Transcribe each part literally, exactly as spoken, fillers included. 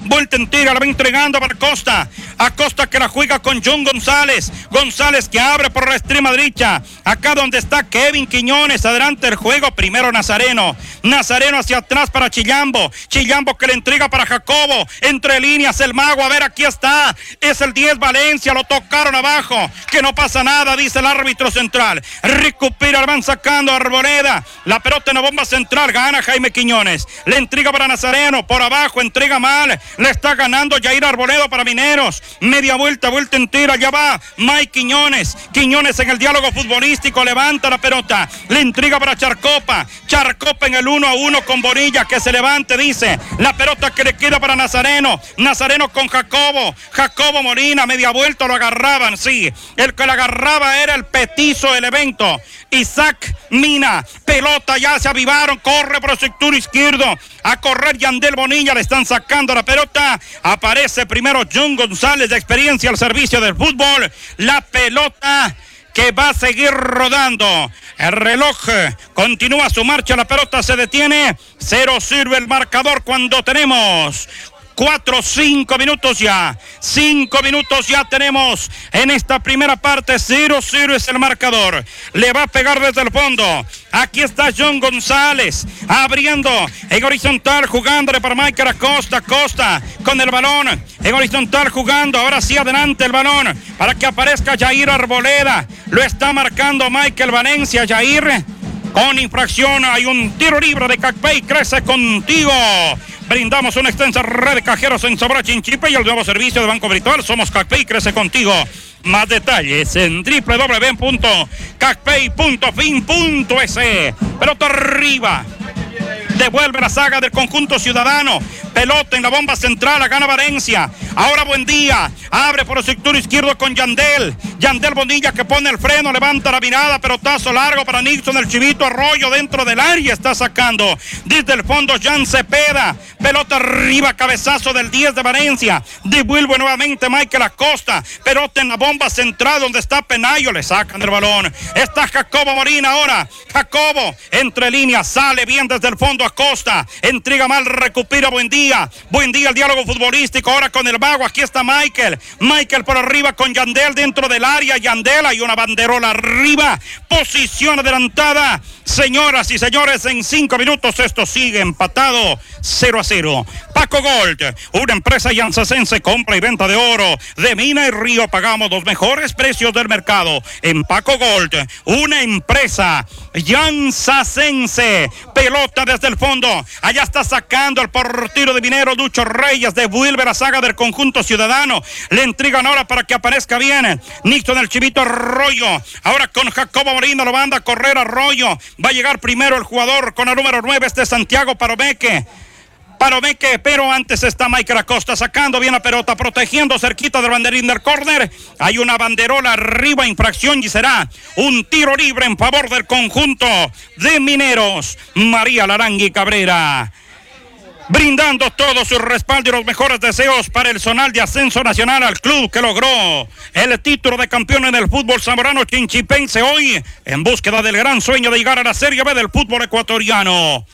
vuelta en tira, la va entregando para Acosta. Acosta que la juega con John González. González que abre por la extrema derecha. Acá donde está Kevin Quiñones. Adelante el juego. Primero Nazareno. Nazareno hacia atrás para Chillambo. Chillambo que le entrega para Jacobo. Entre líneas el mago. A ver, aquí está. Es el diez Valencia. Lo tocaron abajo. Que no pasa nada, dice el árbitro central. Recupera, van sacando a Arboleda. La pelota en la bomba central. Gana Jaime Quiñones. Le entrega para Nazareno. Por abajo. Entrega mal. Le está ganando Jair Arboleda para Mineros. Media vuelta, vuelta entera, ya va Mike Quiñones. Quiñones en el diálogo futbolístico, levanta la pelota, le entrega para Charcopa. Charcopa en el uno a uno con Bonilla, que se levante, dice. La pelota que le queda para Nazareno. Nazareno con Jacobo. Jacobo Molina, media vuelta, lo agarraban, sí. El que lo agarraba era el petizo del evento. Isaac Mina, pelota, ya se avivaron, corre por el sector izquierdo, a correr Yandel Bonilla, le están sacando la pelota, aparece primero John González de experiencia al servicio del fútbol, la pelota que va a seguir rodando, el reloj continúa su marcha, la pelota se detiene, cero sirve el marcador cuando tenemos Cuatro, cinco minutos ya, cinco minutos ya tenemos en esta primera parte, cero cero es el marcador, le va a pegar desde el fondo, aquí está John González, abriendo en horizontal, jugándole para Michael Acosta, Acosta con el balón, en horizontal jugando, ahora sí adelante el balón, para que aparezca Jair Arboleda, lo está marcando Michael Valencia, Jair, con infracción, hay un tiro libre de Cacpey, crece contigo. Brindamos una extensa red de cajeros en Sabora Chinchipe y el nuevo servicio de Banco Virtual. Somos Cacpey, crece contigo. Más detalles en doble u doble u doble u punto cacpey punto fin punto es. Pelota arriba. Devuelve la saga del conjunto ciudadano. Pelota en la bomba central, la gana Valencia. Ahora Buendía. Abre por el sector izquierdo con Yandel. Yandel Bonilla que pone el freno, levanta la mirada. Pelotazo largo para Nixon, el Chivito Arroyo dentro del área. Está sacando desde el fondo Jan Cepeda. Pelota arriba, cabezazo del diez de Valencia. Devuelve nuevamente Michael Acosta. Pelota en la bomba central donde está Penayo. Le sacan el balón. Está Jacobo Molina ahora. Jacobo entre líneas, sale bien desde el fondo Acosta. Entrega mal, recupera Buendía. Buendía el diálogo futbolístico ahora con el vago. Aquí está Michael. Michael por arriba con Yandel dentro del área. Yandel, hay una banderola arriba. Posición adelantada. Señoras y señores, en cinco minutos esto sigue empatado cero a cero. Paco Gold, una empresa llanzacense, compra y venta de oro de Mina y Río. Pagamos los mejores precios del mercado. En Paco Gold, una empresa llanzacense. Pelota desde el fondo. Allá está sacando el portero de Minero, Lucho Reyes. Devuelve la saga del conjunto ciudadano. Le entregan ahora para que aparezca bien Nixon, el Chivito Arroyo. Ahora con Jacobo Molina lo manda a correr Arroyo. Va a llegar primero el jugador con el número nueve, este Santiago Paromeque. Paromeque, pero antes está Michael Acosta sacando bien la pelota, protegiendo cerquita del banderín del córner. Hay una banderola arriba, infracción, y será un tiro libre en favor del conjunto de Mineros. María Larangui Cabrera, brindando todo su respaldo y los mejores deseos para el zonal de ascenso nacional al club que logró el título de campeón en el fútbol zamorano chinchipense hoy, en búsqueda del gran sueño de llegar a la Serie B del fútbol ecuatoriano.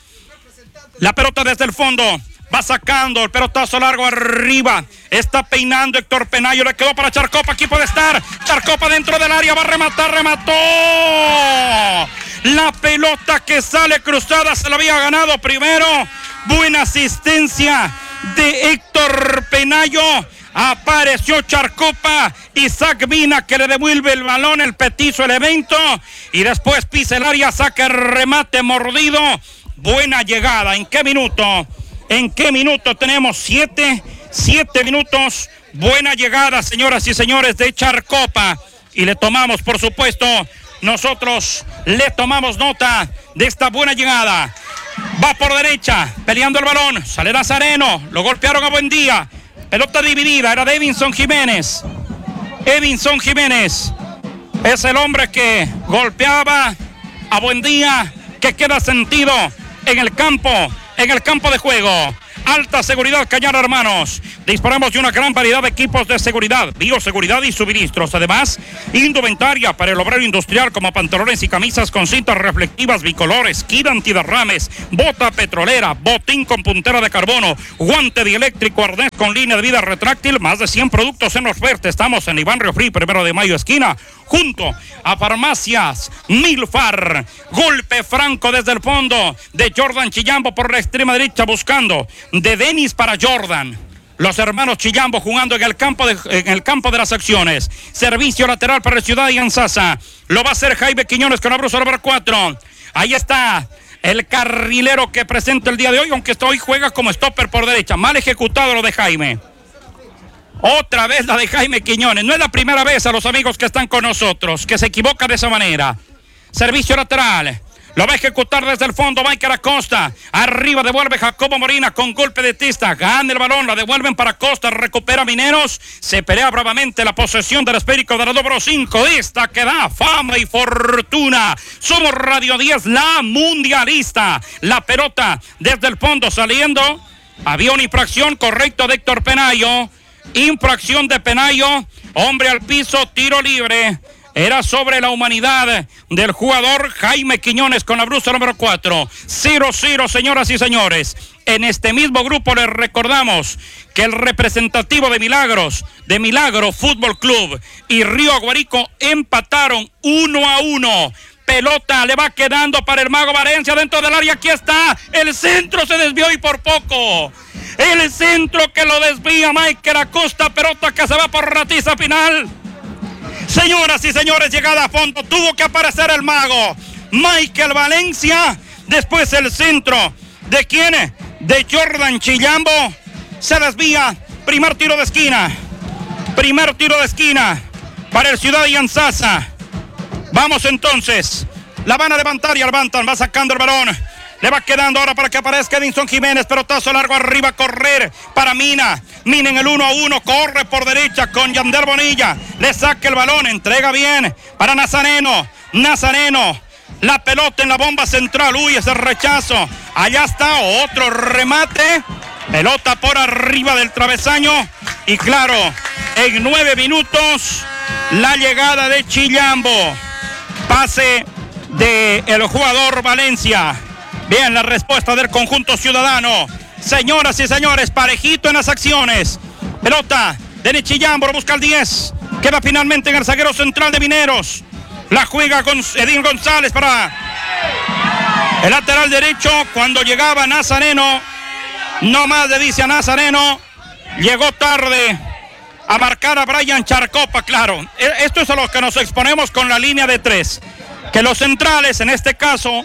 La pelota desde el fondo, va sacando el pelotazo largo arriba, está peinando Héctor Penayo, le quedó para Charcopa, aquí puede estar, Charcopa dentro del área, va a rematar, remató, la pelota que sale cruzada, se la había ganado primero, buena asistencia de Héctor Penayo, apareció Charcopa, Isaac Mina que le devuelve el balón, el petizo, el evento, y después pisa el área, saca el remate mordido. Buena llegada. ¿En qué minuto? ¿En qué minuto tenemos? Siete, siete minutos. Buena llegada, señoras y señores, de Charcopa. Y le tomamos, por supuesto, nosotros le tomamos nota de esta buena llegada. Va por derecha, peleando el balón. Sale Nazareno. Lo golpearon a Buendía. Pelota dividida. Era de Evinson Jiménez. Evinson Jiménez es el hombre que golpeaba a Buendía, que queda sentido en el campo, en el campo de juego. Alta Seguridad Cañar Hermanos. Disponemos de una gran variedad de equipos de seguridad, bioseguridad y suministros. Además, indumentaria para el obrero industrial como pantalones y camisas con cintas reflectivas bicolores, kit antiderrames, bota petrolera, botín con puntera de carbono, guante dieléctrico, arnés con línea de vida retráctil, más de cien productos en oferta. Estamos en Iván Río Frí, primero de mayo, esquina, junto a Farmacias Milfar. Golpe franco desde el fondo de Jordan Chillambo por la extrema derecha, buscando de Denis para Jordan. Los hermanos Chillambo jugando en el campo de, en el campo de las acciones. Servicio lateral para el Ciudad de Anzasa. Lo va a hacer Jaime Quiñones con la brusa número cuatro. Ahí está el carrilero que presenta el día de hoy, aunque hoy juega como stopper por derecha. Mal ejecutado lo de Jaime. Otra vez la de Jaime Quiñones. No es la primera vez a los amigos que están con nosotros que se equivoca de esa manera. Servicio lateral. Lo va a ejecutar desde el fondo Michael Acosta. Arriba devuelve Jacobo Molina con golpe de testa. Gana el balón, la devuelven para Acosta. Recupera Mineros. Se pelea bravamente la posesión del esférico de la número cinco. Esta que da fama y fortuna. Somos Radio diez, la mundialista. La pelota desde el fondo saliendo. Había una infracción, correcto, de Héctor Penayo. Infracción de Penayo. Hombre al piso, tiro libre. Era sobre la humanidad del jugador Jaime Quiñones con la brusa número cuatro. cero cero, señoras y señores. En este mismo grupo les recordamos que el representativo de Milagros, de Milagro Fútbol Club y Río Aguarico empataron uno a uno. Pelota le va quedando para el Mago Valencia dentro del área. Aquí está. El centro se desvió y por poco. El centro que lo desvía Michael Acosta. Pelota que se va por ratiza final. Señoras y señores, llegada a fondo, tuvo que aparecer el mago Michael Valencia. Después el centro, ¿de quién? De Jordan Chillambo. Se desvía, primer tiro de esquina. Primer tiro de esquina para el Ciudad de Anzasa. Vamos entonces, la van a levantar y levantan, va sacando el balón. Le va quedando ahora para que aparezca Edinson Jiménez. Pelotazo largo arriba, correr para Mina. Mina en el uno a uno, corre por derecha con Yandel Bonilla. Le saca el balón, entrega bien para Nazareno. Nazareno, la pelota en la bomba central. Uy, ese rechazo. Allá está otro remate. Pelota por arriba del travesaño. Y claro, en nueve minutos, la llegada de Chillambo. Pase del jugador Valencia. Bien, la respuesta del conjunto ciudadano. Señoras y señores, parejito en las acciones. Pelota de Chillambo, lo busca el diez. Queda finalmente en el zaguero central de Mineros. La juega con Edín González para el lateral derecho. Cuando llegaba Nazareno, no más le dice a Nazareno. Llegó tarde a marcar a Brian Charcopa, claro. Esto es a lo que nos exponemos con la línea de tres. Que los centrales, en este caso,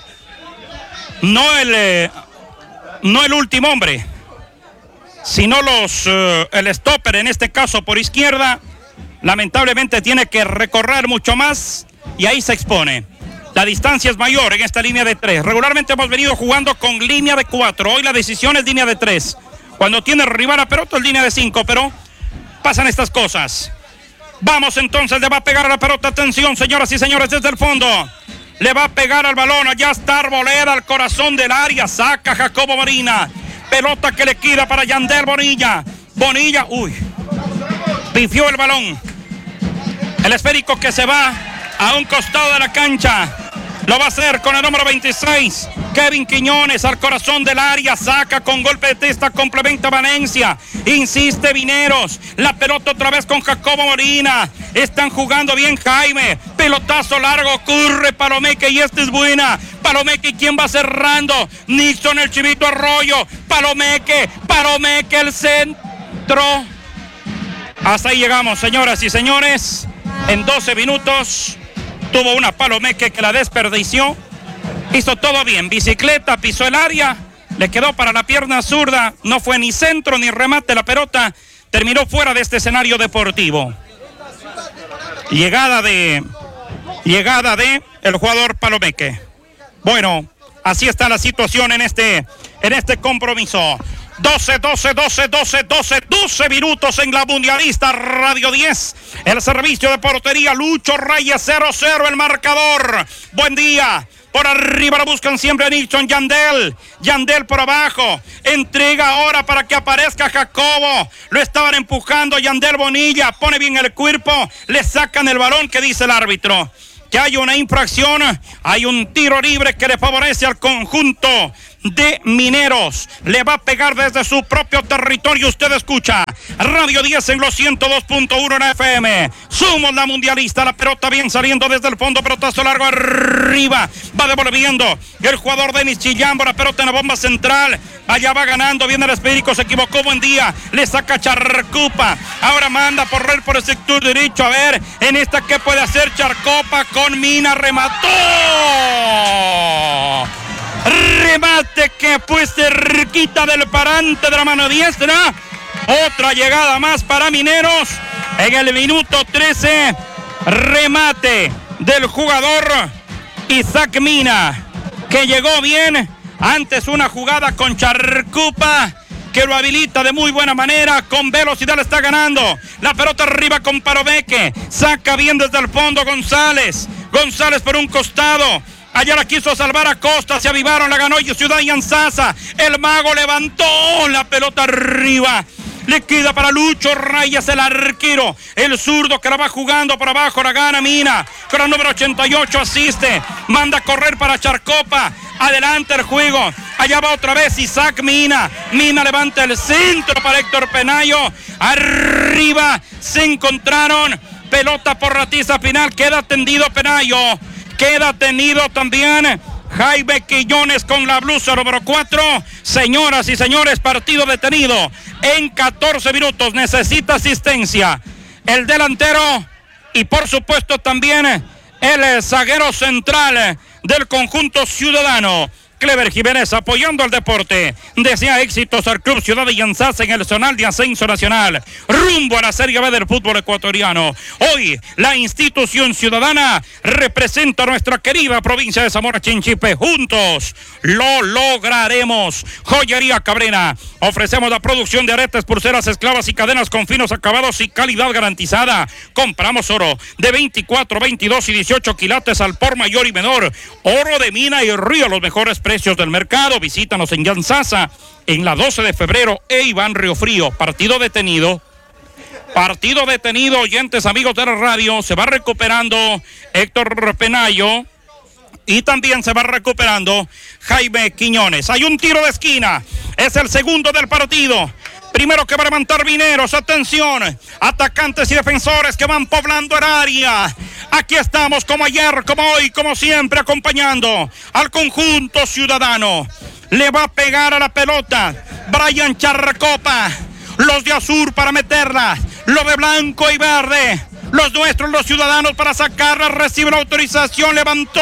no el, eh, no el último hombre, sino los, eh, el stopper, en este caso por izquierda, lamentablemente tiene que recorrer mucho más y ahí se expone. La distancia es mayor en esta línea de tres. Regularmente hemos venido jugando con línea de cuatro. Hoy la decisión es línea de tres. Cuando tiene rival a pelota es línea de cinco, pero pasan estas cosas. Vamos entonces, le va a pegar a la pelota. Atención, señoras y señores, desde el fondo. Le va a pegar al balón. Allá está Arboleda al corazón del área. Saca Jacobo Molina. Pelota que le queda para Yandel Bonilla. Bonilla, uy. Pifió el balón. El esférico que se va a un costado de la cancha. Lo va a hacer con el número veintiséis. Kevin Quiñones al corazón del área. Saca con golpe de testa. Complementa Valencia. Insiste Mineros. La pelota otra vez con Jacobo Molina. Están jugando bien Jaime. Pelotazo largo. Corre Palomeque y esta es buena. Palomeque, ¿quién va cerrando? Nixon, el Chivito Arroyo. Palomeque. Palomeque, el centro. Hasta ahí llegamos, señoras y señores. En doce minutos. Tuvo una Palomeque que la desperdició. Hizo todo bien. Bicicleta, pisó el área. Le quedó para la pierna zurda. No fue ni centro ni remate. La pelota terminó fuera de este escenario deportivo. Llegada de... Llegada de el jugador Palomeque. Bueno, así está la situación en este, en este compromiso. doce, doce, doce, doce, doce, doce minutos en la Mundialista Radio diez. El servicio de portería Lucho Reyes, cero cero el marcador. Buen día Por arriba la buscan siempre a Nixon. Yandel. Yandel por abajo. Entrega ahora para que aparezca Jacobo. Lo estaban empujando. Yandel Bonilla. Pone bien el cuerpo. Le sacan el balón. ¿Qué dice el árbitro? Que hay una infracción. Hay un tiro libre que le favorece al conjunto de Mineros. Le va a pegar desde su propio territorio. Usted escucha Radio diez en los ciento dos punto uno en F M. Somos la mundialista. La pelota bien saliendo desde el fondo. Pelotazo largo arriba. Va devolviendo el jugador Denis Chillambo. La pelota en la bomba central. Allá va ganando. Viene el Espérico. Se equivocó. Buen día. Le saca Charcopa. Ahora manda por red por el sector derecho. A ver en esta qué puede hacer Charcopa con Mina. Remató. Remate que fue cerquita del parante de la mano diestra. Otra llegada más para Mineros en el minuto trece. Remate del jugador Isaac Mina, que llegó bien. Antes una jugada con Charcupa que lo habilita de muy buena manera. Con velocidad le está ganando. La pelota arriba con Parobeque. Saca bien desde el fondo González. González por un costado. Allá la quiso salvar a Costa, se avivaron, la ganó Ciudad Yanzasa. El mago levantó la pelota arriba. Le queda para Lucho Reyes, el arquero. El zurdo que la va jugando por abajo, la gana Mina. Con el número ochenta y ocho asiste. Manda a correr para Charcopa. Adelante el juego. Allá va otra vez Isaac Mina. Mina levanta el centro para Héctor Penayo. Arriba se encontraron. Pelota por ratiza final. Queda tendido Penayo. Queda tenido también Jaime Quiñones con la blusa número cuatro. Señoras y señores, partido detenido en catorce minutos. Necesita asistencia el delantero y por supuesto también el zaguero central del conjunto ciudadano. Clever Jiménez apoyando al deporte. Desea éxitos al Club Ciudad de Yanzas en el zonal de ascenso nacional. Rumbo a la Serie B del fútbol ecuatoriano. Hoy la institución ciudadana representa a nuestra querida provincia de Zamora Chinchipe. Juntos lo lograremos. Joyería Cabrera. Ofrecemos la producción de aretes, pulseras, esclavas y cadenas con finos acabados y calidad garantizada. Compramos oro de veinticuatro, veintidós y dieciocho quilates al por mayor y menor. Oro de Mina y Río, los mejores precios del mercado. Visítanos en Yanzasa en la doce de febrero e Iván Río Frío. Partido detenido. Partido detenido, oyentes, amigos de la radio. Se va recuperando Héctor Penayo y también se va recuperando Jaime Quiñones. Hay un tiro de esquina. Es el segundo del partido. Primero que va a levantar Mineros. Atención, atacantes y defensores que van poblando el área. Aquí estamos como ayer, como hoy, como siempre, acompañando al conjunto ciudadano. Le va a pegar a la pelota Brian Charcopa. Los de azul para meterla. Los de blanco y verde. Los nuestros, los ciudadanos para sacarla. Recibe la autorización. Levantó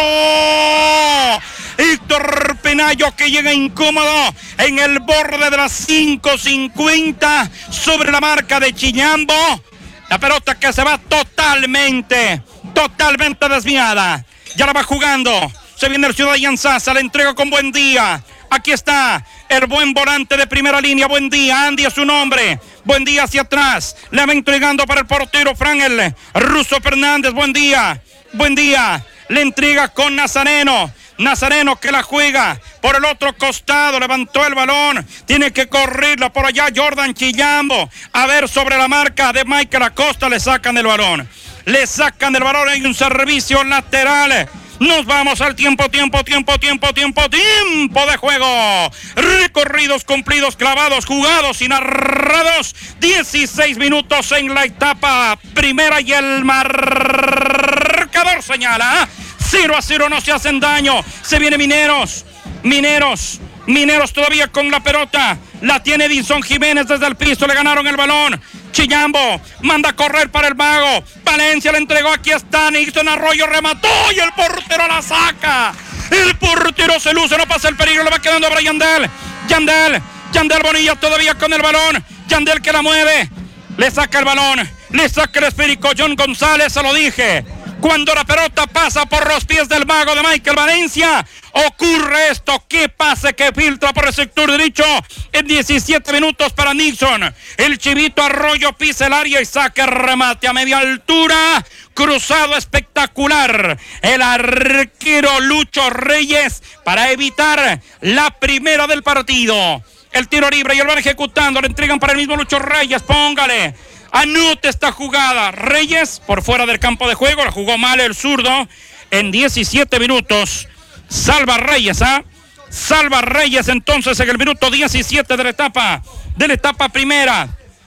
Héctor Penayo, que llega incómodo en el borde de las cinco cincuenta sobre la marca de Chillambo. La pelota que se va totalmente, totalmente desviada. Ya la va jugando. Se viene el Ciudad Yanzasa. La entrega con Buen Día. Aquí está el buen volante de primera línea. Buen Día. Andy es su nombre. Buen Día hacia atrás. Le va entregando para el portero Frangel Russo Fernández. Buen Día. Buen Día. Le entrega con Nazareno. Nazareno que la juega por el otro costado. Levantó el balón. Tiene que correrla por allá Jordan Chillambo. A ver, sobre la marca de Michael Acosta. Le sacan el balón. Le sacan el balón. Hay un servicio lateral. Nos vamos al tiempo, tiempo, tiempo, tiempo, tiempo, tiempo de juego. Recorridos cumplidos, clavados, jugados y narrados. dieciséis minutos en la etapa primera y el marcador señala. cero a cero, no se hacen daño. Se viene Mineros. Mineros. Mineros todavía con la pelota. La tiene Edison Jiménez desde el piso. Le ganaron el balón. Chillambo manda a correr para el mago. Valencia le entregó. Aquí está Nixon Arroyo. Remató y el portero la saca. El portero se luce. No pasa el peligro. Le va quedando para Yandel. Yandel. Yandel Bonilla todavía con el balón. Yandel que la mueve. Le saca el balón. Le saca el esférico. John González. Se lo dije. Cuando la pelota pasa por los pies del mago de Michael Valencia, ocurre esto. ¿Qué pase que filtra por el sector derecho en diecisiete minutos para Nixon? El Chivito Arroyo pisa el área y saca remate a media altura. Cruzado espectacular. El arquero Lucho Reyes para evitar la primera del partido. El tiro libre y lo van ejecutando. Le entregan para el mismo Lucho Reyes. Póngale. Anote esta jugada. Reyes por fuera del campo de juego. La jugó mal el zurdo. En diecisiete minutos. Salva Reyes, ¿ah? Salva Reyes entonces en el minuto diecisiete de la etapa. De la etapa primera.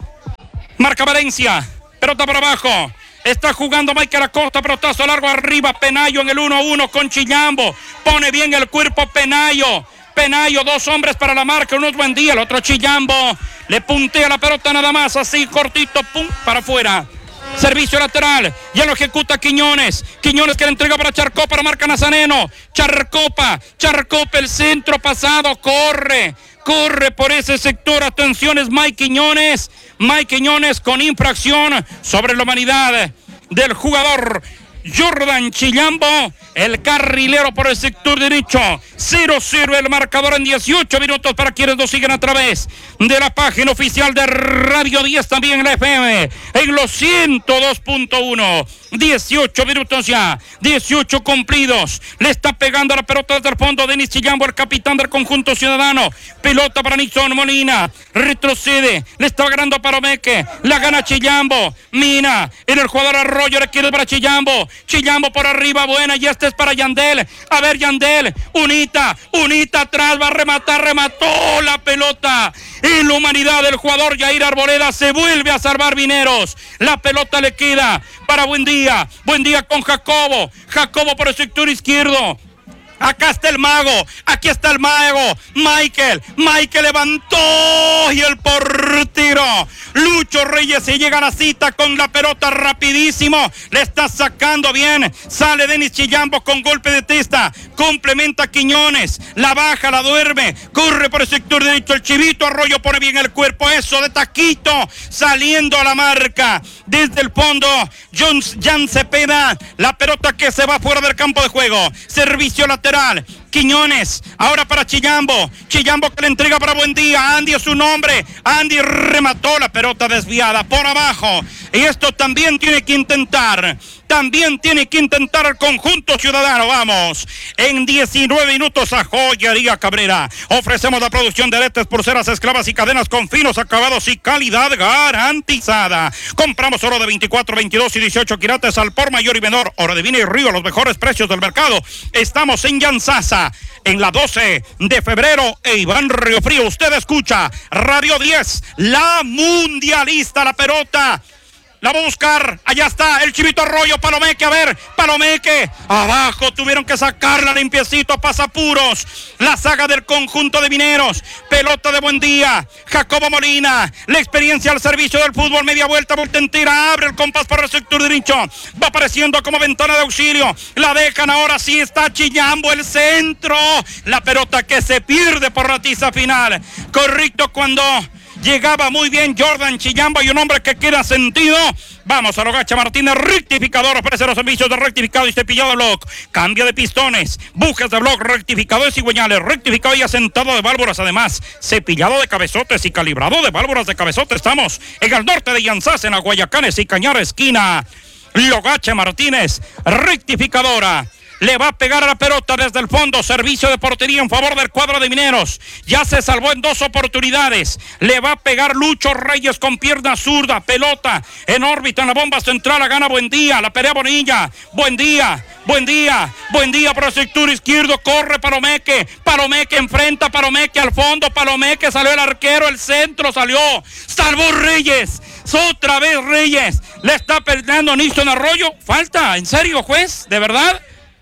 Marca Valencia. Pelota por abajo. Está jugando Michael Acosta, pelotazo largo arriba, Penayo en el uno a uno con Chillambo, pone bien el cuerpo Penayo, Penayo, dos hombres para la marca, uno es Buendía, el otro Chillambo, le puntea la pelota nada más, así cortito, pum, para afuera. Servicio lateral, ya lo ejecuta Quiñones, Quiñones que le entrega para Charcopa, para marca Nazareno, Charcopa, Charcopa el centro pasado, corre, corre por ese sector, atención es Mike Quiñones, Mike Quiñones con infracción sobre la humanidad del jugador Jordan Chillambo, el carrilero por el sector derecho. Cero cero el marcador en dieciocho minutos para quienes nos siguen a través de la página oficial de Radio diez, también en la F M, en los ciento dos punto uno. dieciocho minutos ya, dieciocho cumplidos. Le está pegando a la pelota desde el fondo Denis Chillambo, el capitán del conjunto ciudadano. Pelota para Nixon Molina, retrocede, le está ganando para Meque, la gana Chillambo. Mina, en el jugador Arroyo, le quiere para Chillambo. Chillambo por arriba, buena, y este es para Yandel. A ver, Yandel, unita, unita atrás, va a rematar, remató la pelota. En la humanidad del jugador Jair Arboleda se vuelve a salvar Mineros. La pelota le queda para Buendía. Buendía con Jacobo. Jacobo por el sector izquierdo. Acá está el mago, aquí está el mago, Michael, Michael levantó y el portero Lucho Reyes se llega a la cita con la pelota rapidísimo, le está sacando bien, sale Denis Chillambo con golpe de testa, complementa Quiñones, la baja, la duerme, corre por el sector derecho, el Chivito Arroyo pone bien el cuerpo, eso de taquito, saliendo a la marca, desde el fondo, John, Jan Cepeda, la pelota que se va fuera del campo de juego, servicio lateral. Quiñones, ahora para Chillambo, Chillambo que le entrega para Buendía, Andy es su nombre, Andy remató la pelota desviada por abajo, y esto también tiene que intentar, también tiene que intentar el conjunto ciudadano. Vamos, en diecinueve minutos a Joyería Cabrera, ofrecemos la producción de aretes, pulseras, esclavas y cadenas con finos acabados y calidad garantizada. Compramos oro de veinticuatro, veintidós y dieciocho quilates al por mayor y menor, oro de Vina y Río, los mejores precios del mercado. Estamos en Yanzasa, en la doce de febrero, e Iván Río Frío. Usted escucha Radio diez, la mundialista, la pelota. La va a buscar, allá está el Chivito Arroyo, Palomeque, a ver, Palomeque, abajo, tuvieron que sacarla limpiecito, pasapuros, la saga del conjunto de Mineros, pelota de Buendía, Jacobo Molina, la experiencia al servicio del fútbol, media vuelta, vuelta entera, abre el compás para el sector derecho, va apareciendo como ventana de auxilio, la dejan, ahora sí está Chillambo, el centro, la pelota que se pierde por la tiza final, correcto cuando... llegaba muy bien Jordan Chillambo y un hombre que queda sentido. Vamos a Logacha Martínez, rectificador, ofrece los servicios de rectificado y cepillado de bloc, cambio de pistones, bujes de bloc, rectificadores y cigüeñales, rectificado y asentado de válvulas, además cepillado de cabezotes y calibrado de válvulas de cabezote. Estamos en el norte de Yanzás, en la Guayacanes y Cañar esquina. Logacha Martínez, rectificadora. Le va a pegar a la pelota desde el fondo, servicio de portería en favor del cuadro de Mineros, ya se salvó en dos oportunidades, le va a pegar Lucho Reyes con pierna zurda, pelota en órbita en la bomba central, la gana Buendía, la pelea Bonilla, Buendía, Buendía, Buendía por el sector izquierdo, corre Palomeque, Palomeque enfrenta, Palomeque al fondo, Palomeque salió el arquero, el centro salió, salvó Reyes, otra vez Reyes, le está perdiendo Nixon Arroyo, falta, ¿en serio juez? ¿De verdad?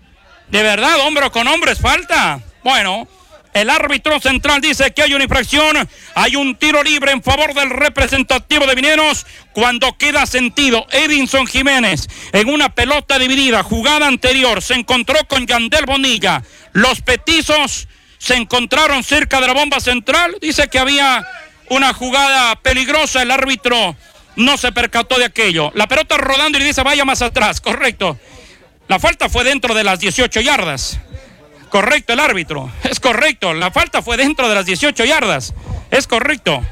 De verdad, hombro con hombres, falta. Bueno, el árbitro central dice que hay una infracción. Hay un tiro libre en favor del representativo de Mineros cuando queda sentido. Edinson Jiménez en una pelota dividida, jugada anterior, se encontró con Yandel Bonilla. Los petizos se encontraron cerca de la bomba central. Dice que había una jugada peligrosa. El árbitro no se percató de aquello. La pelota rodando y le dice vaya más atrás, correcto. La falta fue dentro de las dieciocho yardas. Correcto el árbitro, es correcto. La falta fue dentro de las dieciocho yardas. Es correcto.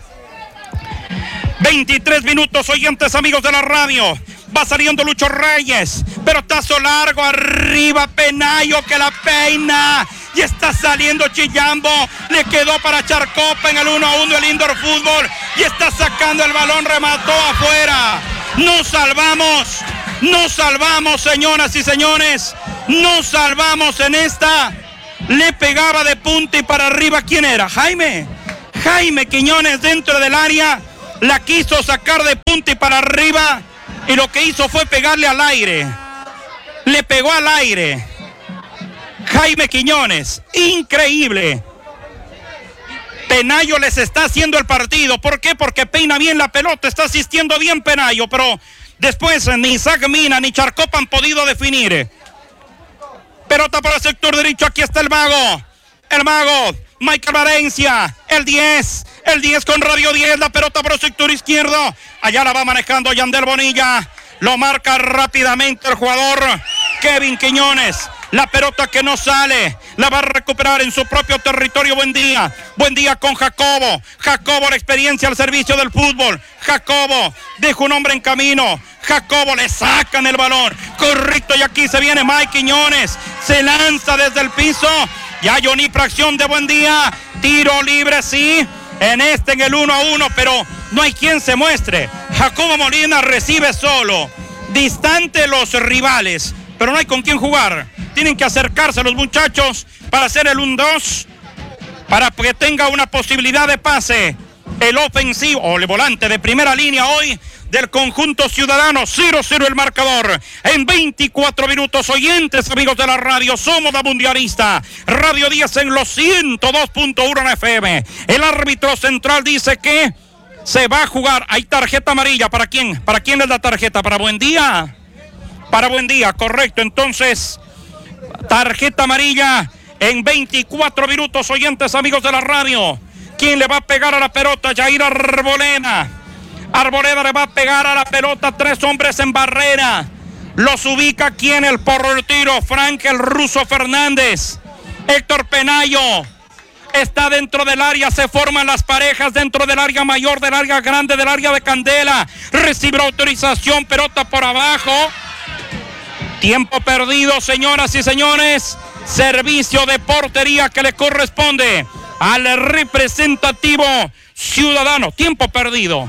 veintitrés minutos, oyentes, amigos de la radio. Va saliendo Lucho Reyes. Pelotazo largo arriba. Penayo que la peina. Y está saliendo Chillambo. Le quedó para Charcopa en el uno a uno el Indoor Fútbol. Y está sacando el balón. Remató afuera. Nos salvamos. Nos salvamos, señoras y señores. Nos salvamos en esta. Le pegaba de punta y para arriba. ¿Quién era? Jaime. Jaime Quiñones dentro del área. La quiso sacar de punta y para arriba. Y lo que hizo fue pegarle al aire. Le pegó al aire. Jaime Quiñones. Increíble. Penayo les está haciendo el partido. ¿Por qué? Porque peina bien la pelota. Está asistiendo bien Penayo. Pero después ni Isaac Mina ni Charcopa han podido definir. Pelota por el sector derecho. Aquí está el mago. El mago. Michael Valencia. El diez. El diez con Radio diez. La pelota por el sector izquierdo. Allá la va manejando Yandel Bonilla. Lo marca rápidamente el jugador Kevin Quiñones. La pelota que no sale. La va a recuperar en su propio territorio. Buen día. Buen día con Jacobo. Jacobo, la experiencia al servicio del fútbol. Jacobo deja un hombre en camino. Jacobo le sacan el balón. Correcto. Y aquí se viene Mike Quiñones. Se lanza desde el piso. Y hay una infracción de Buen día. Tiro libre, sí. En este, en el uno a uno, pero no hay quien se muestre. Jacobo Molina recibe solo. Distante los rivales, pero no hay con quién jugar. Tienen que acercarse los muchachos para hacer el uno dos, para que tenga una posibilidad de pase. El ofensivo, o el volante de primera línea hoy del conjunto ciudadano. Cero cero el marcador en veinticuatro minutos. Oyentes, amigos de la radio, somos la mundialista. Radio diez en los ciento dos punto uno en F M. El árbitro central dice que se va a jugar. Hay tarjeta amarilla. ¿Para quién? ¿Para quién es la tarjeta? ¿Para Buen Día? Para Buen Día, correcto. Entonces, tarjeta amarilla en veinticuatro minutos. Oyentes, amigos de la radio. ¿Quién le va a pegar a la pelota? Jair Arboleda. Arboleda le va a pegar a la pelota. Tres hombres en barrera. Los ubica aquí en el porro del tiro. Frank el Ruso Fernández. Héctor Penayo. Está dentro del área. Se forman las parejas dentro del área mayor, del área grande, del área de Candela. Recibe la autorización. Pelota por abajo. Tiempo perdido, señoras y señores. Servicio de portería que le corresponde al representativo ciudadano. Tiempo perdido.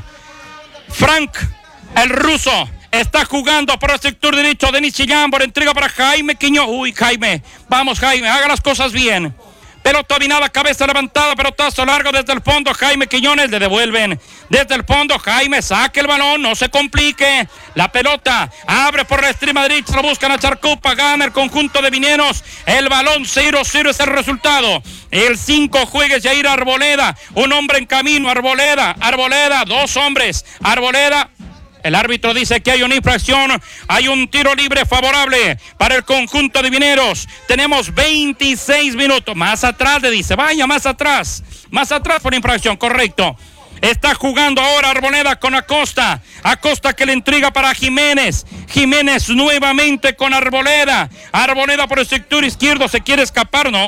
Frank, el Ruso, está jugando por el sector derecho. Denis Chillambo, entrega para Jaime Quiñones. Uy, Jaime, vamos Jaime, haga las cosas bien. Pelota dominada, cabeza levantada, pelotazo largo desde el fondo. Jaime Quiñones le devuelven desde el fondo. Jaime saque el balón, no se complique. La pelota abre por la extrema derecha, lo buscan a Charcopa, gana el conjunto de Mineros. El balón cero cero es el resultado. El cinco juegue Jair Arboleda, un hombre en camino. Arboleda, Arboleda, dos hombres. Arboleda. El árbitro dice que hay una infracción, hay un tiro libre favorable para el conjunto de Mineros. Tenemos veintiséis minutos. Más atrás le dice, vaya más atrás. Más atrás por infracción, correcto. Está jugando ahora Arboleda con Acosta. Acosta que le entrega para Jiménez. Jiménez nuevamente con Arboleda. Arboleda por el sector izquierdo, se quiere escapar, ¿no?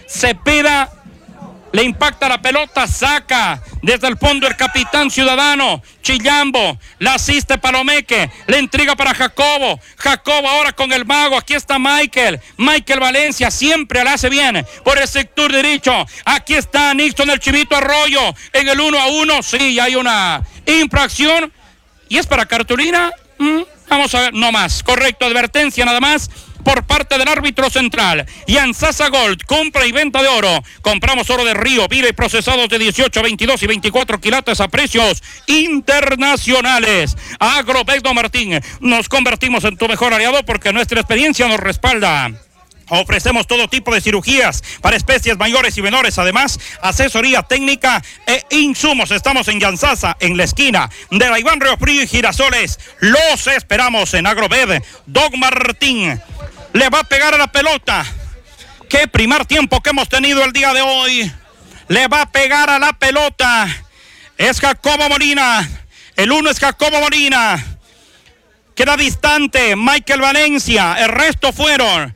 Cepeda le impacta la pelota, saca desde el fondo el capitán ciudadano. Chillambo, la asiste Palomeque, le entrega para Jacobo. Jacobo ahora con el mago, aquí está Michael. Michael Valencia, siempre la hace bien por el sector derecho. Aquí está Nixon, el Chivito Arroyo, en el uno a uno. Sí, hay una infracción. ¿Y es para cartulina? ¿Mm? Vamos a ver, no más. Correcto, advertencia nada más por parte del árbitro central. Y Ansasa Gold, compra y venta de oro. Compramos oro de Río, vive y procesados de dieciocho, veintidós y veinticuatro quilates a precios internacionales. Agrovex Don Martín, nos convertimos en tu mejor aliado porque nuestra experiencia nos respalda. Ofrecemos todo tipo de cirugías para especies mayores y menores, además asesoría técnica e insumos. Estamos en Yansasa, en la esquina de la Iván Río Frío y Girasoles. Los esperamos en Agrovet. Don Martín le va a pegar a la pelota. Qué primer tiempo que hemos tenido el día de hoy. Le va a pegar a la pelota. Es Jacobo Molina. El uno es Jacobo Molina. Queda distante Michael Valencia. El resto fueron.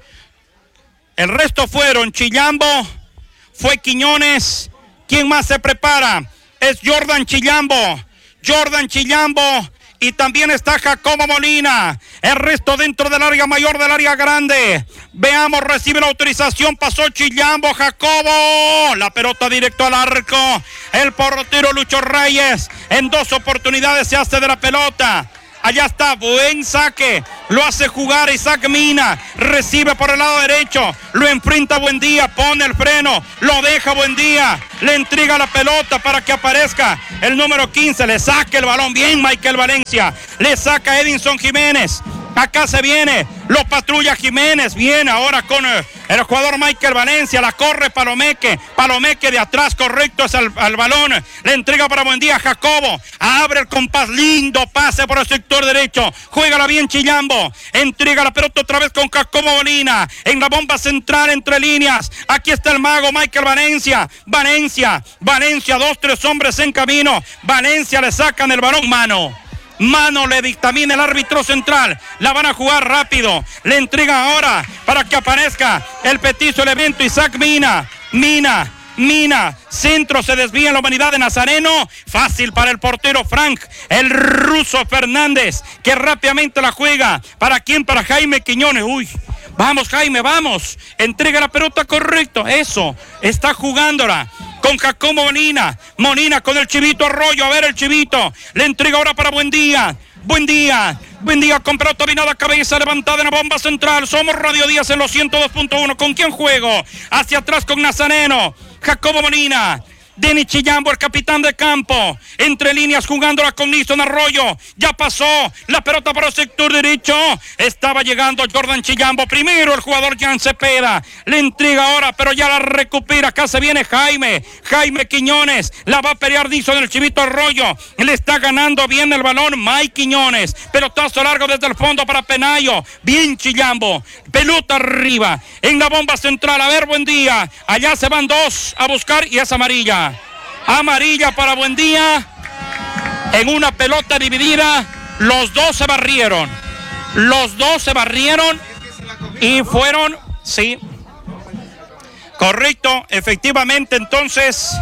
El resto fueron Chillambo. Fue Quiñones. ¿Quién más se prepara? Es Jordan Chillambo. Jordan Chillambo. Y también está Jacobo Molina. El resto dentro del área mayor, del área grande. Veamos, recibe la autorización. Pasó Chillambo, Jacobo. La pelota directo al arco. El portero Lucho Reyes. En dos oportunidades se hace de la pelota. Allá está, buen saque, lo hace jugar Isaac Mina, recibe por el lado derecho, lo enfrenta Buendía, pone el freno, lo deja Buendía, le entrega la pelota para que aparezca el número quince, le saca el balón, bien Michael Valencia, le saca Edinson Jiménez, acá se viene, lo patrulla Jiménez, viene ahora con eh, el jugador Michael Valencia, la corre Palomeque, Palomeque de atrás, correcto es al, al balón, le entrega para Buendía, Jacobo, abre el compás, lindo pase por el sector derecho, juégala bien Chillambo, entrega la pelota otra vez con Jacobo Molina, en la bomba central entre líneas, aquí está el mago Michael Valencia, Valencia, Valencia, dos, tres hombres en camino, Valencia le sacan el balón, mano. Mano le dictamina el árbitro central. La van a jugar rápido. Le entrega ahora para que aparezca el petizo elemento Isaac Mina. Mina, Mina. Centro, se desvía en la humanidad de Nazareno. Fácil para el portero Frank. El ruso Fernández que rápidamente la juega. ¿Para quién? Para Jaime Quiñones. Uy. Vamos Jaime, vamos. Entrega la pelota correcto. Eso. Está jugándola. Con Jacobo Molina, Molina con el Chivito Arroyo, a ver el Chivito, le entrega ahora para Buendía, Buendía, Buendía con pelota dominada, cabeza levantada en la bomba central, somos Radio Díaz en los ciento dos punto uno, ¿con quién juego? Hacia atrás con Nazareno, Jacobo Molina, Denis Chillambo, el capitán de campo, entre líneas jugándola con Nixon Arroyo, ya pasó, la pelota para el sector derecho, estaba llegando Jordan Chillambo, primero el jugador Jan Cepeda, le entrega ahora, pero ya la recupera, acá se viene Jaime, Jaime Quiñones, la va a pelear Nixon el Chivito Arroyo, le está ganando bien el balón Mike Quiñones, pelotazo largo desde el fondo para Penayo, bien Chillambo, pelota arriba, en la bomba central, a ver Buendía, allá se van dos a buscar y es amarilla. Amarilla para Buendía. En una pelota dividida, los dos se barrieron. Los dos se barrieron y fueron, sí. Correcto, efectivamente, entonces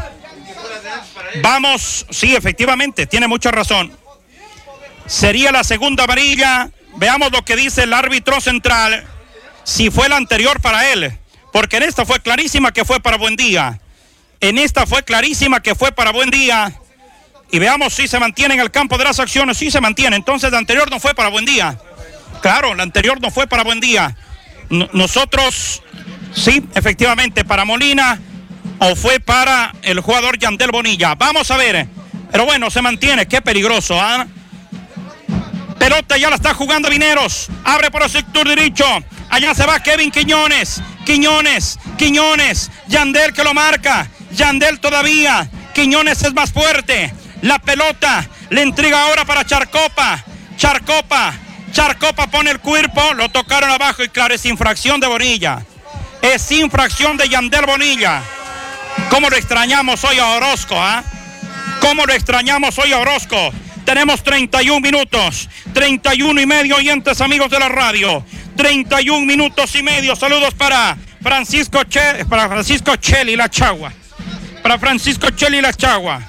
vamos, sí, efectivamente, tiene mucha razón. Sería la segunda amarilla. Veamos lo que dice el árbitro central. Si fue la anterior para él, porque en esta fue clarísima que fue para Buendía. En esta fue clarísima que fue para Buendía. Y veamos si se mantiene en el campo de las acciones. Sí se mantiene. Entonces la anterior no fue para Buendía. Claro, la anterior no fue para Buendía. N- nosotros, sí, efectivamente, para Molina. O fue para el jugador Yandel Bonilla. Vamos a ver. Pero bueno, se mantiene. Qué peligroso, ¿ah? ¿eh? Pelota ya la está jugando Mineros. Abre por el sector derecho. Allá se va Kevin Quiñones. Quiñones, Quiñones. Yandel que lo marca. Yandel todavía, Quiñones es más fuerte, la pelota le entrega ahora para Charcopa, Charcopa, Charcopa pone el cuerpo, lo tocaron abajo y claro, es infracción de Bonilla, es infracción de Yandel Bonilla. ¿Cómo lo extrañamos hoy a Orozco? ¿eh? ¿Cómo lo extrañamos hoy a Orozco? Tenemos treinta y un minutos, treinta y uno y medio oyentes amigos de la radio, treinta y un minutos y medio, saludos para Francisco Che, para Francisco Cheli La Chagua. Para Francisco Cheli La Chagua.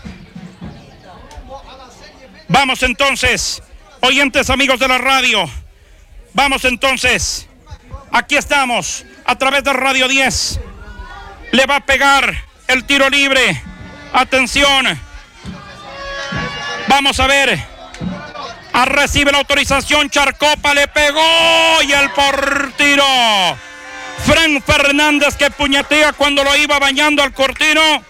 Vamos entonces, oyentes amigos de la radio. Vamos entonces. Aquí estamos, a través de Radio diez. Le va a pegar el tiro libre. Atención. Vamos a ver. A recibe la autorización. Charcopa le pegó. Y el portero Frank Fernández que puñetea cuando lo iba bañando al cortino.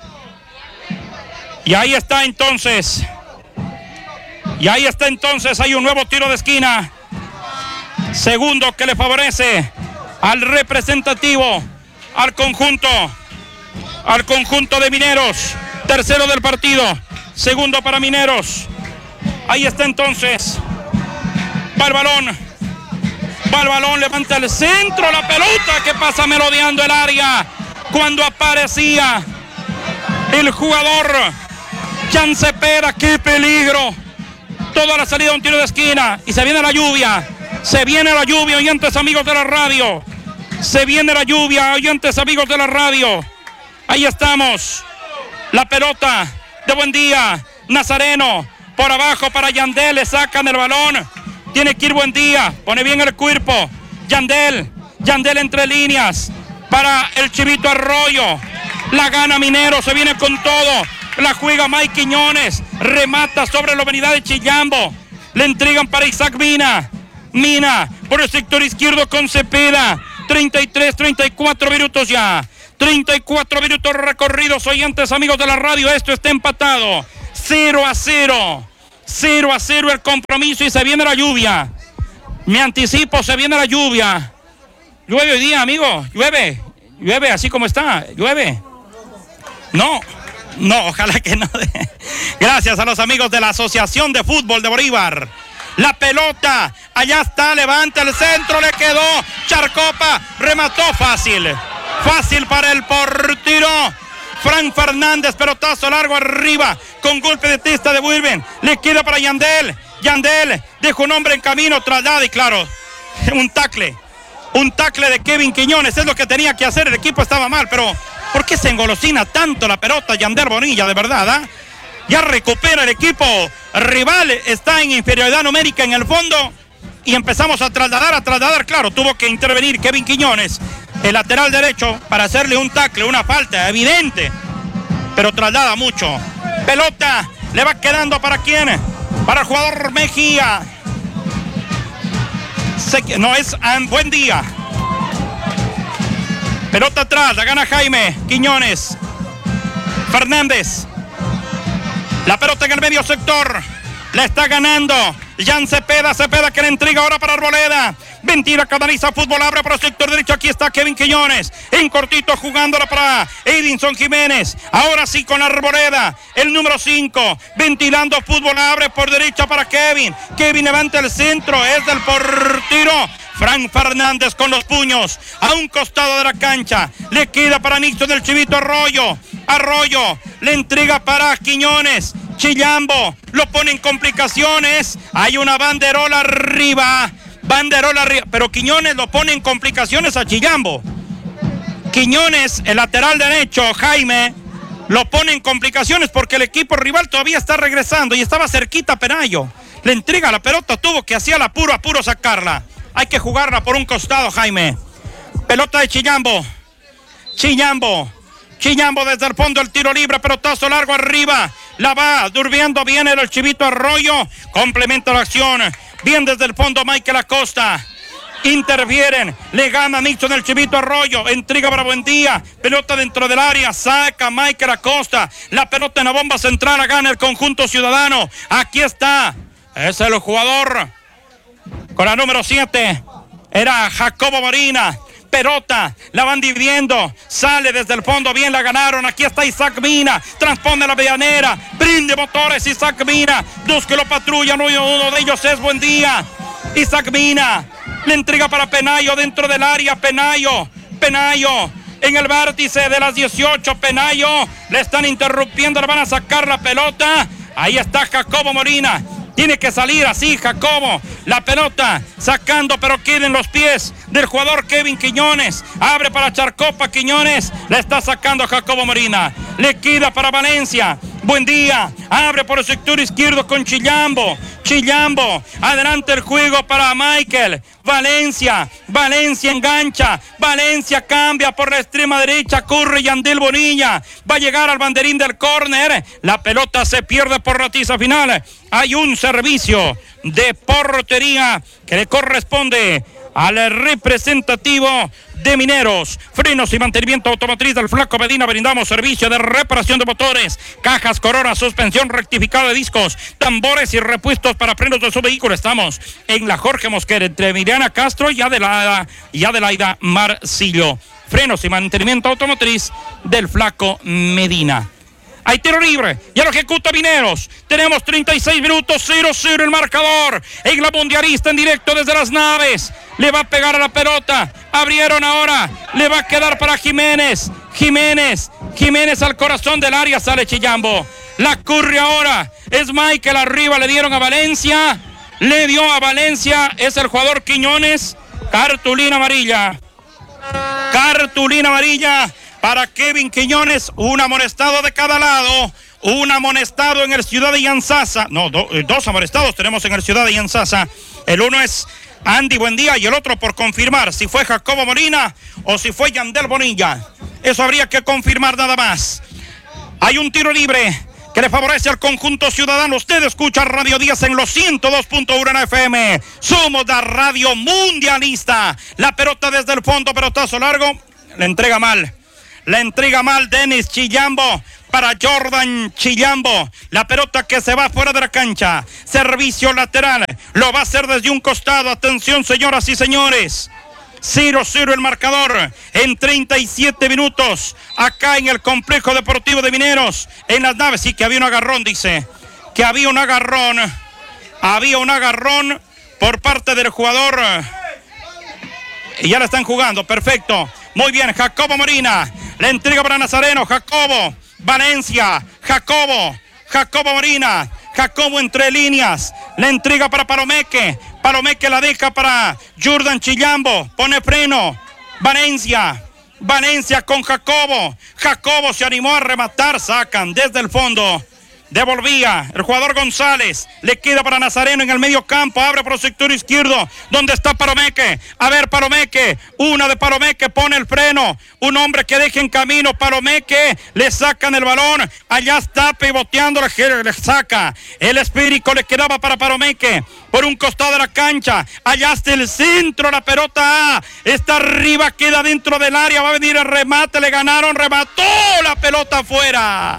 Y ahí está entonces. Y ahí está entonces. Hay un nuevo tiro de esquina. Segundo que le favorece al representativo, al conjunto, al conjunto de Mineros. Tercero del partido. Segundo para Mineros. Ahí está entonces. Va el balón. Va el balón. Levanta el centro. La pelota que pasa merodeando el área. Cuando aparecía el jugador Jan Cepeda, qué peligro, Toda la salida de un tiro de esquina. Y se viene la lluvia. Se viene la lluvia, oyentes amigos de la radio. Se viene la lluvia, oyentes amigos de la radio. Ahí estamos. La pelota de Buendía. Nazareno. Por abajo para Yandel. Le sacan el balón. Tiene que ir Buendía. Pone bien el cuerpo. Yandel. Yandel entre líneas. Para el Chivito Arroyo. La gana Minero. Se viene con todo. La juega Mike Quiñones. Remata sobre la avenida de Chillambo. Le entregan para Isaac Mina. Mina por el sector izquierdo con Cepeda. treinta y tres, treinta y cuatro minutos ya. treinta y cuatro minutos recorridos, oyentes amigos de la radio. Esto está empatado. cero a cero. cero a cero el compromiso y se viene la lluvia. Me anticipo, se viene la lluvia. Llueve hoy día, amigo. Llueve. Llueve así como está. Llueve. No. No, ojalá que no. Gracias a los amigos de la Asociación de Fútbol de Bolívar. La pelota, allá está, levanta el centro, le quedó. Charcopa, remató fácil. Fácil para el portero. Frank Fernández, pelotazo largo arriba, con golpe de testa de Wilben. Le queda para Yandel. Yandel deja un hombre en camino, traslada y claro, un tacle. Un tacle de Kevin Quiñones, es lo que tenía que hacer. El equipo estaba mal, pero ¿por qué se engolosina tanto la pelota Yandel Bonilla, de verdad? ¿eh? Ya recupera el equipo rival, está en inferioridad numérica en el fondo y empezamos a trasladar, a trasladar, claro, tuvo que intervenir Kevin Quiñones, el lateral derecho, para hacerle un tackle, una falta evidente, pero traslada mucho. Pelota, le va quedando para quién, para el jugador Mejía. Se, no es um, Buendía. Pelota atrás, la gana Jaime Quiñones. Fernández. La pelota en el medio sector. La está ganando Jan Cepeda. Cepeda que le entrega ahora para Arboleda. Ventila, canaliza fútbol, abre por el sector derecho. Aquí está Kevin Quiñones. En cortito jugándola para Edinson Jiménez. Ahora sí con Arboleda. El número cinco. Ventilando fútbol, abre por derecha para Kevin. Kevin levanta el centro. Es del portero Frank Fernández con los puños. A un costado de la cancha. Le queda para Nixon del Chivito Arroyo. Arroyo le entrega para Quiñones. Chillambo lo pone en complicaciones. Hay una banderola arriba. Banderola arriba. Pero Quiñones lo pone en complicaciones a Chillambo. Quiñones, el lateral derecho, Jaime, lo pone en complicaciones porque el equipo rival todavía está regresando y estaba cerquita Penayo. Le entrega la pelota, tuvo que hacer la apuro, apuro sacarla. Hay que jugarla por un costado, Jaime. Pelota de Chillambo. Chillambo. Chillambo desde el fondo, el tiro libre, pelotazo largo arriba. La va durmiendo bien el Chivito Arroyo. Complementa la acción. Bien desde el fondo Michael Acosta. Intervienen. Le gana Nixon el Chivito Arroyo. Entrega para Buendía. Pelota dentro del área. Saca Michael Acosta. La pelota en la bomba central. La gana el conjunto ciudadano. Aquí está. Es el jugador con la número siete. Era Jacobo Marina. Pelota, la van dividiendo, sale desde el fondo, bien la ganaron, aquí está Isaac Mina, transpone la medianera, brinde motores Isaac Mina, dos que lo patrullan, uno de ellos es Buendía. Isaac Mina, le entrega para Penayo dentro del área, Penayo, Penayo, en el vértice de las dieciocho, Penayo, le están interrumpiendo, le van a sacar la pelota, ahí está Jacobo Molina. Tiene que salir así, Jacobo. La pelota sacando, pero queda en los pies del jugador Kevin Quiñones. Abre para Charcopa, Quiñones. Le está sacando Jacobo Marina. Le queda para Valencia. Buendía. Abre por el sector izquierdo con Chillambo. Chillambo. Adelante el juego para Michael. Valencia. Valencia engancha. Valencia cambia por la extrema derecha. Corre Yandel Bonilla. Va a llegar al banderín del córner. La pelota se pierde por la tiza final. Hay un servicio de portería que le corresponde al representativo de Mineros. Frenos y mantenimiento automotriz del Flaco Medina. Brindamos servicio de reparación de motores, cajas, coronas, suspensión, rectificado de discos, tambores y repuestos para frenos de su vehículo. Estamos en la Jorge Mosquera, entre Miriana Castro y Adelaida, y Adelaida Marcillo. Frenos y mantenimiento automotriz del Flaco Medina. Hay tiro libre, ya lo ejecuta Mineros. Tenemos treinta y seis minutos, cero cero el marcador. En la mundialista en directo desde las naves. Le va a pegar a la pelota. Abrieron ahora. Le va a quedar para Jiménez. Jiménez. Jiménez al corazón del área. Sale Chillambo. La corre ahora. Es Michael arriba. Le dieron a Valencia. Le dio a Valencia. Es el jugador Quiñones. Cartulina amarilla. Cartulina amarilla para Kevin Quiñones. Un amonestado de cada lado. Un amonestado en el Ciudad de Yanzasa. No, do, dos amonestados tenemos en el Ciudad de Yanzasa. El uno es Andy Buendía y el otro por confirmar si fue Jacobo Molina o si fue Yandel Bonilla. Eso habría que confirmar nada más. Hay un tiro libre que le favorece al conjunto ciudadano. Usted escucha Radio diez en los ciento dos punto uno en F M. Somos la radio mundialista. La pelota desde el fondo, pelotazo largo. Le entrega mal. Le entrega mal Denis Chillambo para Jordan Chillambo. La pelota que se va fuera de la cancha. Servicio lateral. Lo va a hacer desde un costado. Atención, señoras y señores. cero cero el marcador en treinta y siete minutos. Acá en el complejo deportivo de Mineros. En las naves. Sí, que había un agarrón, dice. Que había un agarrón. Había un agarrón por parte del jugador. Y ya la están jugando. Perfecto. Muy bien. Jacobo Molina. Le entrega para Nazareno. Jacobo. Valencia. Jacobo. Jacobo Molina. Jacobo entre líneas. Le entrega para Palomeque. Palomeque la deja para Jordan Chillambo. Pone freno. Valencia. Valencia con Jacobo. Jacobo se animó a rematar. Sacan desde el fondo. Devolvía el jugador González. Le queda para Nazareno en el medio campo. Abre por el sector izquierdo. ¿Dónde está Palomeque? A ver, Palomeque. Una de Palomeque. Pone el freno. Un hombre que deja en camino. Palomeque. Le sacan el balón. Allá está pivoteando. Le, le saca. El espíritu le quedaba para Palomeque. Por un costado de la cancha. Allá está el centro. La pelota A. Está arriba. Queda dentro del área. Va a venir el remate. Le ganaron. Remató la pelota afuera.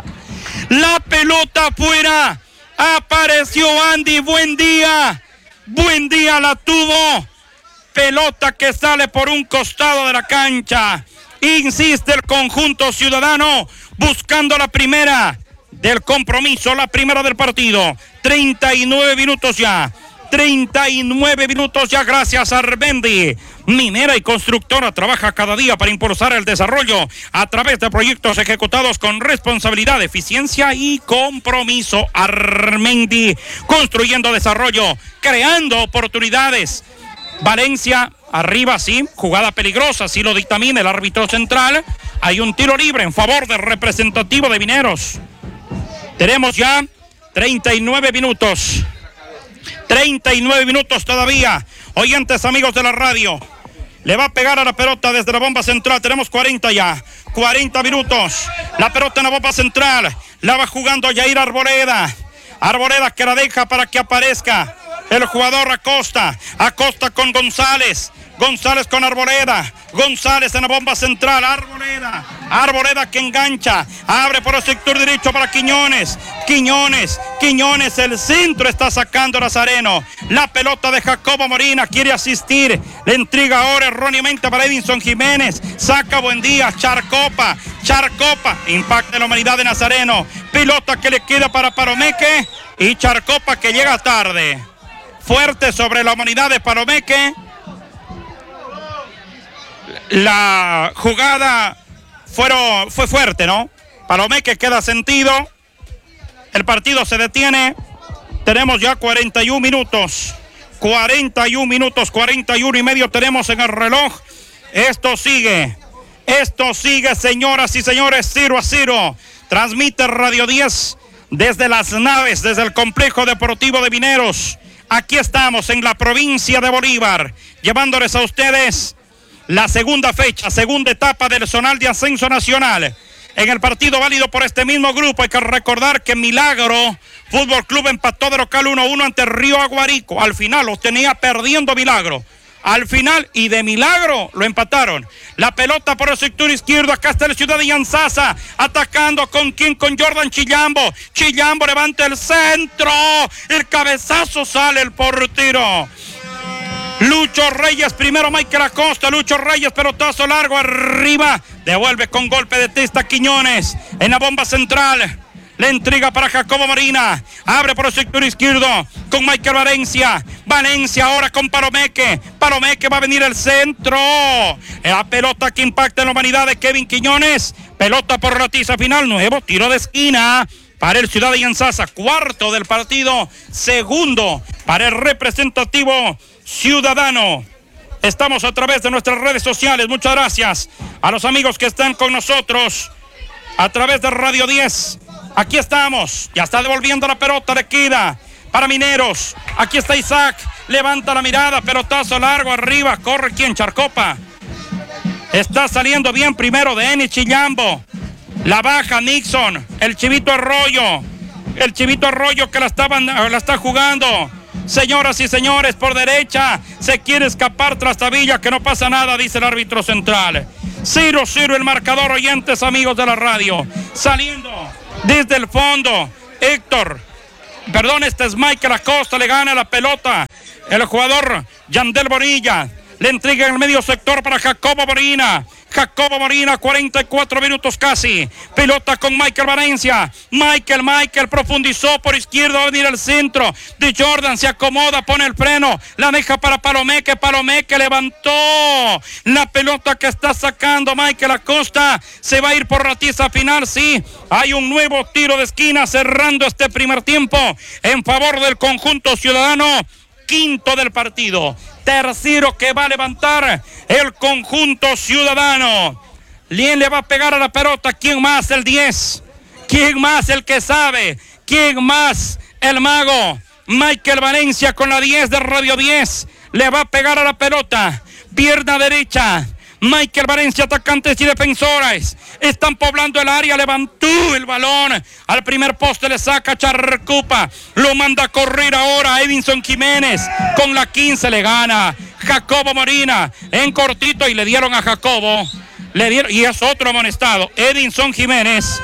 La pelota afuera. Apareció Andy Buendía. Buendía la tuvo. Pelota que sale por un costado de la cancha. Insiste el conjunto ciudadano buscando la primera del compromiso, la primera del partido. treinta y nueve minutos ya. treinta y nueve minutos ya, gracias a Armendi. Minera y constructora trabaja cada día para impulsar el desarrollo a través de proyectos ejecutados con responsabilidad, eficiencia y compromiso. Armendi, construyendo desarrollo, creando oportunidades. Valencia, arriba, sí, jugada peligrosa, sí lo dictamina el árbitro central. Hay un tiro libre en favor del representativo de Mineros. Tenemos ya treinta y nueve minutos. treinta y nueve minutos todavía. Oyentes, amigos de la radio, le va a pegar a la pelota desde la bomba central. Tenemos cuarenta ya, cuarenta minutos. La pelota en la bomba central, la va jugando Yair Arboleda. Arboleda que la deja para que aparezca el jugador Acosta. Acosta con González. González con Arboleda. González en la bomba central. Arboleda. Arboleda que engancha. Abre por el sector derecho para Quiñones. Quiñones. Quiñones. El centro está sacando Nazareno. La pelota de Jacobo Molina. Quiere asistir. Le entrega ahora erróneamente para Edinson Jiménez. Saca Buendía. Charcopa. Charcopa. Impacta en la humanidad de Nazareno. Pelota que le queda para Palomeque. Y Charcopa que llega tarde. Fuerte sobre la humanidad de Palomeque. La jugada fueron, fue fuerte, ¿no? Palomeque queda sentido. El partido se detiene. Tenemos ya cuarenta y un minutos. cuarenta y un minutos, cuarenta y uno y medio tenemos en el reloj. Esto sigue. Esto sigue, señoras y señores, cero a cero. Transmite Radio diez desde las naves, desde el complejo deportivo de Mineros. Aquí estamos en la provincia de Bolívar, llevándoles a ustedes la segunda fecha, segunda etapa del zonal de ascenso nacional. En el partido válido por este mismo grupo, hay que recordar que Milagro Fútbol Club empató de local uno a uno ante Río Aguarico. Al final los tenía perdiendo Milagro. Al final, y de milagro, lo empataron. La pelota por el sector izquierdo. Acá está el Ciudad de Yanzasa. Atacando con quién, con Jordan Chillambo. Chillambo levanta el centro. El cabezazo, sale el portero. Lucho Reyes, primero Michael Acosta. Lucho Reyes, pelotazo largo arriba. Devuelve con golpe de testa Quiñones. En la bomba central. Le entrega para Jacobo Molina. Abre por el sector izquierdo con Michael Valencia. Valencia ahora con Palomeque. Palomeque va a venir el centro. La pelota que impacta en la humanidad de Kevin Quiñones. Pelota por la tiza final. Nuevo tiro de esquina. para el Ciudad de Yanzasa, cuarto del partido, segundo para el representativo ciudadano. Estamos a través de nuestras redes sociales. Muchas gracias a los amigos que están con nosotros a través de Radio diez. Aquí estamos, ya está devolviendo la pelota, le queda para Mineros. Aquí está Isaac, levanta la mirada, pelotazo largo arriba, corre quien, Charcopa. Está saliendo bien primero de Denis Chillambo. La baja Nixon, el Chivito Arroyo. El Chivito Arroyo que la, estaban, la está jugando. Señoras y señores, por derecha se quiere escapar Trastavilla, que no pasa nada, dice el árbitro central. cero cero el marcador, oyentes, amigos de la radio. Saliendo desde el fondo, Héctor, perdón, este es Michael Acosta, le gana la pelota. El jugador Yandel Bonilla le entrega en el medio sector para Jacobo Morina. Jacobo Morina, cuarenta y cuatro minutos casi. Pelota con Michael Valencia. Michael, Michael profundizó por izquierda, va a venir al centro. De Jordan se acomoda, pone el freno. La deja para Palomeque. Palomeque levantó la pelota que está sacando Michael Acosta. Se va a ir por ratiza final, sí. Hay un nuevo tiro de esquina cerrando este primer tiempo en favor del conjunto ciudadano. Quinto del partido. Tercero que va a levantar el conjunto ciudadano. ¿Quién le va a pegar a la pelota? ¿Quién más? El diez. ¿Quién más? El que sabe. ¿Quién más? El mago. Michael Valencia con la diez de Radio diez. Le va a pegar a la pelota. Pierna derecha. Michael Valencia, atacantes y defensores. Están poblando el área, levantó el balón. Al primer poste le saca Charcopa. Lo manda a correr ahora Edinson Jiménez. Con la quince le gana Jacobo Morina. En cortito y le dieron a Jacobo. Le dieron, y es otro amonestado. Edinson Jiménez.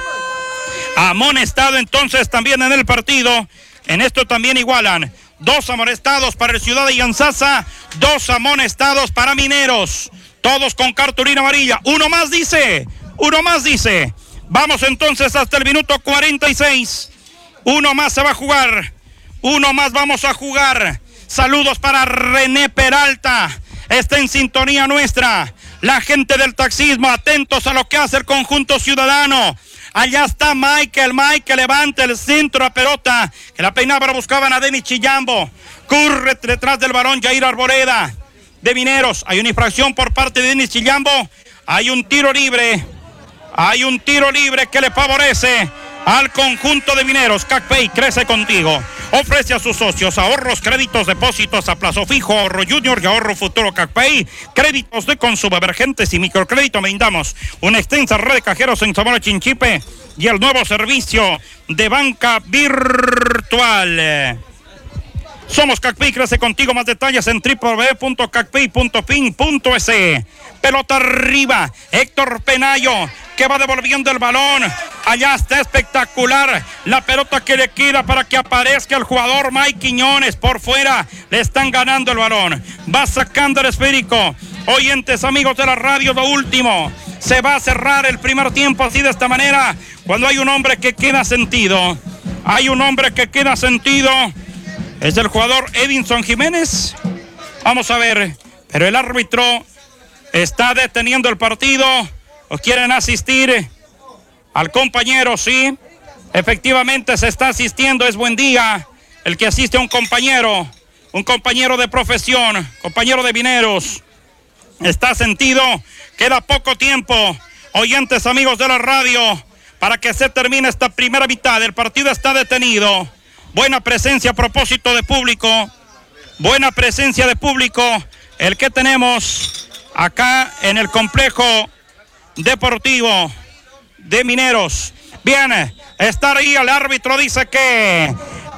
Amonestado entonces también en el partido. En esto también igualan. Dos amonestados para el Ciudad de Yanzasa. Dos amonestados para Mineros. Todos con cartulina amarilla. Uno más dice. Uno más dice. Vamos entonces hasta el minuto cuarenta y seis. Uno más se va a jugar. Uno más vamos a jugar. Saludos para René Peralta. Está en sintonía nuestra. La gente del taxismo, atentos a lo que hace el conjunto ciudadano. Allá está Michael. Michael levanta el centro a pelota. Que la peinaba, buscaban a Denis Chillambo. Corre detrás del varón Jair Arboreda. De Mineros, hay una infracción por parte de Denis Chillambo, hay un tiro libre, hay un tiro libre que le favorece al conjunto de Mineros. CacPay crece contigo, ofrece a sus socios ahorros, créditos, depósitos a plazo fijo, ahorro junior y ahorro futuro. CacPay, créditos de consumo emergentes y microcrédito. Brindamos una extensa red de cajeros en Zamora Chinchipe y el nuevo servicio de banca virtual. Somos CacPay, crece contigo. Más detalles en doble u doble u doble u punto cacpay punto fin punto es. Pelota arriba, Héctor Penayo, que va devolviendo el balón. Allá está espectacular la pelota que le queda para que aparezca el jugador Mike Quiñones. Por fuera le están ganando el balón. Va sacando el esférico. Oyentes, amigos de la radio, lo último. Se va a cerrar el primer tiempo así, de esta manera, cuando hay un hombre que queda sentido. Hay un hombre que queda sentido. Es el jugador Edinson Jiménez. Vamos a ver. Pero el árbitro está deteniendo el partido. ¿O quieren asistir al compañero? Sí. Efectivamente se está asistiendo. Es buen día el que asiste a un compañero. Un compañero de profesión. Compañero de Mineros. Está sentido. Queda poco tiempo. Oyentes, amigos de la radio, para que se termine esta primera mitad. El partido está detenido. Buena presencia a propósito de público. Buena presencia de público. El que tenemos acá en el complejo deportivo de Mineros. Bien, está ahí el árbitro. Dice que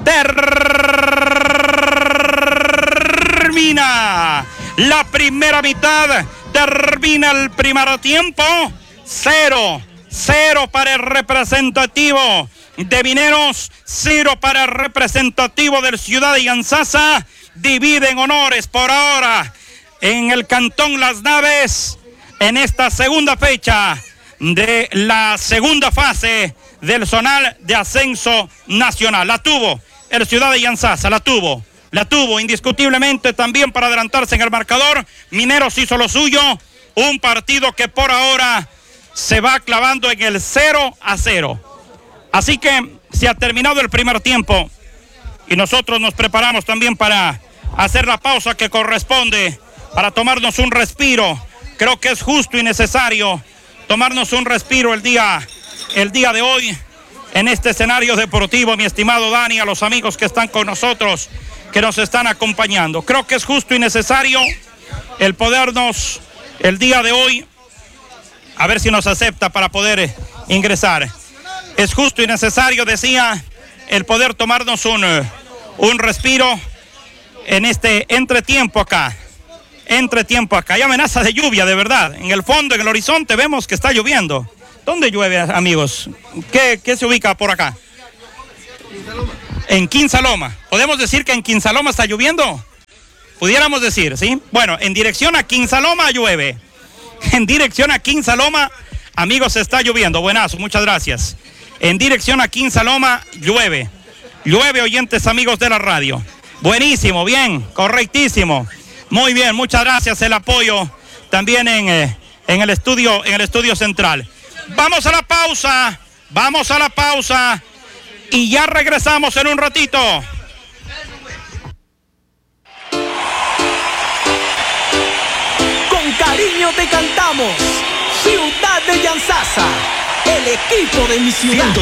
termina la primera mitad. Termina el primer tiempo. Cero. Cero para el representativo de Mineros, cero para el representativo del Ciudad de Yanzasa. Dividen honores por ahora en el Cantón Las Naves en esta segunda fecha de la segunda fase del zonal de ascenso nacional. La tuvo el Ciudad de Yanzasa, la tuvo, la tuvo indiscutiblemente también para adelantarse en el marcador. Mineros hizo lo suyo, un partido que por ahora se va clavando en el cero a cero. Así que se ha terminado el primer tiempo y nosotros nos preparamos también para hacer la pausa que corresponde, para tomarnos un respiro. Creo que es justo y necesario tomarnos un respiro el día, el día de hoy en este escenario deportivo, mi estimado Dani, a los amigos que están con nosotros, que nos están acompañando. Creo que es justo y necesario el podernos el día de hoy, a ver si nos acepta para poder ingresar. Es justo y necesario, decía, el poder tomarnos un, un respiro en este entretiempo acá. Entretiempo acá. Hay amenaza de lluvia, de verdad. En el fondo, en el horizonte, vemos que está lloviendo. ¿Dónde llueve, amigos? ¿Qué, qué se ubica por acá? En Quinsaloma. ¿Podemos decir que en Quinsaloma está lloviendo? Pudiéramos decir, ¿sí? Bueno, en dirección a Quinsaloma llueve. En dirección a Quinsaloma, amigos, está lloviendo. Buenazo, muchas gracias. En dirección a Quinsaloma llueve. Llueve, oyentes, amigos de la radio. Buenísimo, bien, correctísimo. Muy bien, muchas gracias, el apoyo también en, eh, en el estudio, en el estudio central. Vamos a la pausa, vamos a la pausa y ya regresamos en un ratito. Con cariño te cantamos, Ciudad de Yanzasa, el equipo de mi ciudad.